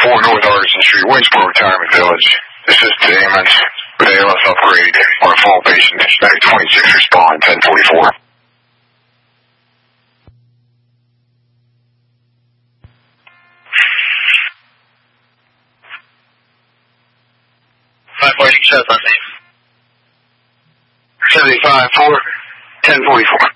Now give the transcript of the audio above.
4 North Artisan Street, Winsboro Retirement Village. This is the ambulance with ALS upgrade on a fall patient. Medic 26 respond, 1044. You can shut my name. 75-4, 1044.